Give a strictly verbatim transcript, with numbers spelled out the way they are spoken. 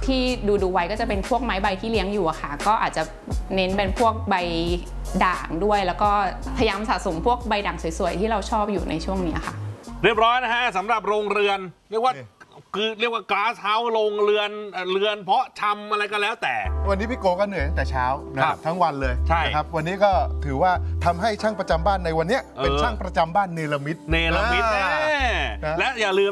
ที่ดูดูไว้ก็จะเป็นพวกไม้ใบที่เลี้ยงอยู่อะค่ะก็อาจจะเน้นเป็นพวกใบด่างด้วยแล้วก็พยายามสะสมพวกใบด่างสวยๆที่เราชอบอยู่ในช่วงนี้ค่ะเรียบร้อยนะฮะสำหรับโรงเรือนเรียกว่าคือเรียกว่าก๊าซเฮาส์โรงเรือนเรือนเพาะชำอะไรก็แล้วแต่วันนี้พี่โกก็เหนื่อยตั้งแต่เช้านะครับทั้งวันเลยใช่นะครับวันนี้ก็ถือว่าทำให้ช่างประจำบ้านในวันนี้เป็นช่างประจำบ้านเนรมิตเนรมิตและอย่าลืม